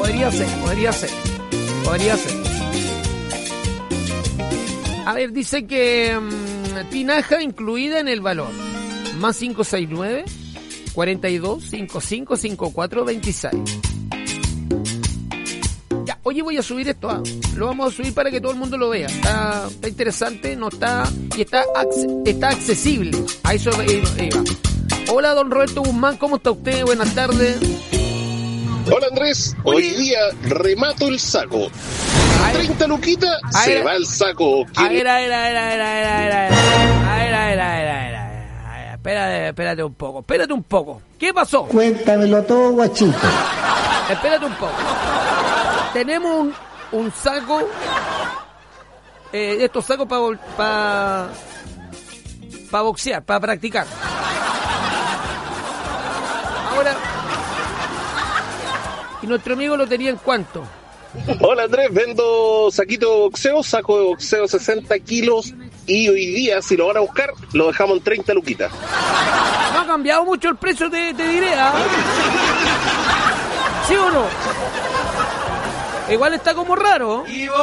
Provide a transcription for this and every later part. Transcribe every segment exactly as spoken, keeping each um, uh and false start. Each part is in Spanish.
podría ser, podría ser, podría ser. A ver, dice que um, tinaja incluida en el valor. Más cinco seis nueve, cuarenta y dos, cincuenta y cinco, cincuenta y cuatro, veintiséis. Ya, oye, voy a subir esto, ¿ah? Lo vamos a subir para que todo el mundo lo vea. Está, está interesante, no está, y está, está accesible. A eso iba. Hola, don Roberto Guzmán, ¿cómo está usted? Buenas tardes. Hola, Andrés. Hoy Oye. día remato el saco. treinta luquitas, se ver, va el saco. A ver, a ver, a ver, a ver, a ver, a ver, a ver, a ver, a ver, a ver, a ver. Espérate, espérate un poco, espérate un poco. ¿Qué pasó? Cuéntamelo todo, guachito. Espérate un poco. Tenemos un, un saco, eh, estos sacos para pa, pa boxear, para practicar. Ahora, ¿y nuestro amigo lo tenía en cuánto? Hola, Andrés, vendo saquito de boxeo, saco de boxeo sesenta kilos, y hoy día, si lo van a buscar, lo dejamos en treinta luquitas. No ha cambiado mucho el precio, te, te diré, ¿ah? ¿Sí o no? Igual está como raro.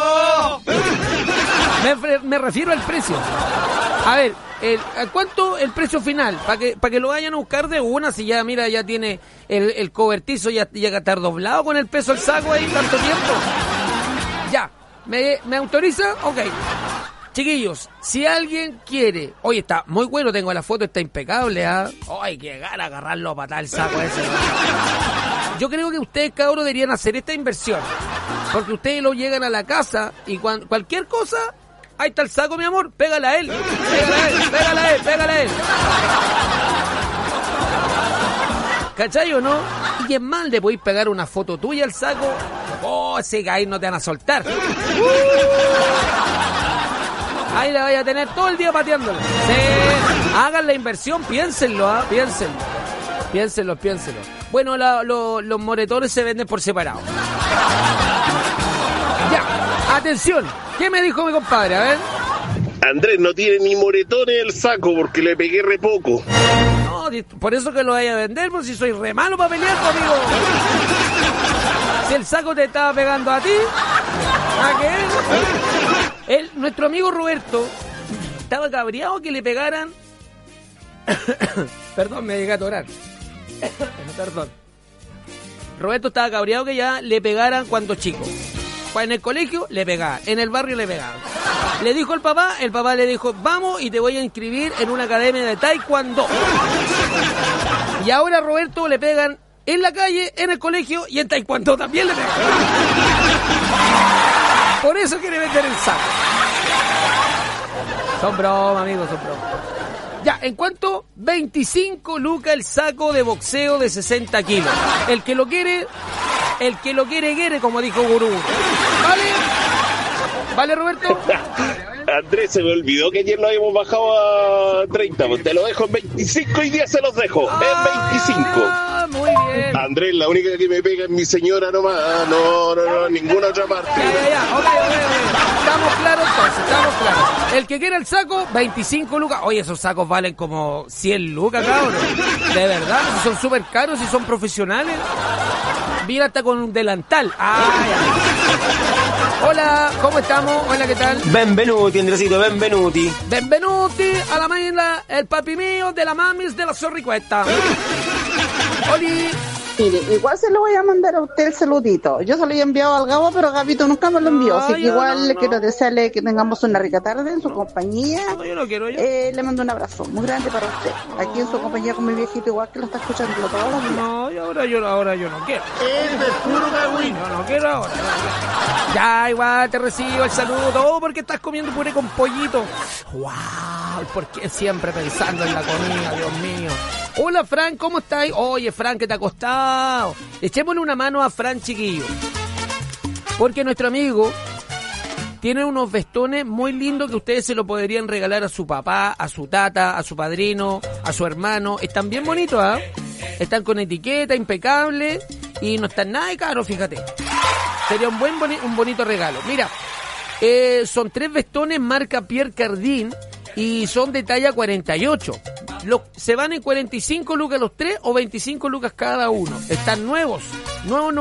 Me, me refiero al precio. A ver, el, ¿a cuánto el precio final? Para que para que lo vayan a buscar de una, si ya, mira, ya tiene el, el cobertizo, ya llega a estar doblado con el peso del saco ahí tanto tiempo. Ya, ¿me, me autoriza? Ok. Chiquillos, si alguien quiere... Oye, está muy bueno, tengo la foto, está impecable, ¿ah? ¿eh? Oh, hay que llegar a agarrarlo a patar el saco ese, ¿no? Yo creo que ustedes, cabros, deberían hacer esta inversión. Porque ustedes lo llegan a la casa y cuando, cualquier cosa... Ahí está el saco, mi amor, pégala a él. Pégala a él, pégala a él, pégala a él. ¿Cachai o no? Y es mal de podéis pegar una foto tuya al saco. Oh, ese ahí no te van a soltar. Uh. Ahí la vaya a tener todo el día pateándolo. Sí. Hagan la inversión, piénsenlo, ¿ah? ¿eh? Piénsenlo. Piénsenlo, piénsenlo. Bueno, la, lo, los moretones se venden por separado. Ya, atención. ¿Qué me dijo mi compadre? A ver. Andrés, no tiene ni moretones el saco porque le pegué re poco. No, por eso que lo vaya a vender, pues si soy re malo para pelear conmigo. Si el saco te estaba pegando a ti, ¿a qué? Él, nuestro amigo Roberto estaba cabreado que le pegaran. Perdón, me llegué a atorar. Perdón. Roberto estaba cabreado que ya le pegaran cuando chico. En el colegio le pegaban, en el barrio le pegaban. Le dijo el papá, el papá le dijo, vamos y te voy a inscribir en una academia de taekwondo. Y ahora a Roberto le pegan en la calle, en el colegio y en taekwondo también le pegan. Por eso quiere vender el saco. Son bromas, amigos, son bromas. Ya, ¿en cuánto? veinticinco lucas el saco de boxeo de sesenta kilos. El que lo quiere... El que lo quiere, quiere, como dijo Gurú. ¿Vale? ¿Vale, Roberto? Andrés, se me olvidó que ayer lo habíamos bajado a treinta. Pues te lo dejo en veinticinco y día se los dejo. Ah, en veinticinco. Muy bien. Andrés, la única que me pega es mi señora nomás. No, no, no, ninguna otra parte. Ya, ya, ya. Ok, ok, ok. Estamos claros entonces, estamos claros. El que quiera el saco, veinticinco lucas. Oye, esos sacos valen como cien lucas, cabrón. De verdad, son súper caros y son profesionales. Mira, hasta con un delantal. Ah, ya. Hola, ¿cómo estamos? Hola, ¿qué tal? Benvenuti, Andresito, benvenuti. Benvenuti a la mañana, el papi mío de la mamis de la Zorricueta. Oli. Mire, igual se lo voy a mandar a usted el saludito. Yo se lo he enviado al Gabo, pero Gabito nunca me lo envió. Así que igual no, no. le quiero desearle que tengamos una rica tarde en su compañía. No, yo no quiero yo. Eh, le mando un abrazo muy grande para usted. Aquí en su compañía con mi viejito, igual que lo está escuchando todos los días. No, y ahora yo, ahora yo no quiero. Este es puro cagüín. No, no quiero ahora. Ya, igual te recibo el saludo. Todo porque estás comiendo puré con pollito. ¡Wow! ¿Por qué siempre pensando en la comida, Dios mío? Hola, Fran, ¿cómo estás? Oye, Fran, ¿qué te ha costado? Echémosle una mano a Fran, chiquillo. Porque nuestro amigo tiene unos vestones muy lindos que ustedes se lo podrían regalar a su papá, a su tata, a su padrino, a su hermano. Están bien bonitos, ¿ah? ¿eh? Están con etiqueta, impecable, y no están nada de caro, fíjate. Sería un buen boni- un bonito regalo. Mira, eh, son tres vestones marca Pierre Cardin y son de talla cuarenta y ocho. Los, se van en cuarenta y cinco lucas los tres o veinticinco lucas cada uno. Están nuevos, nuevos.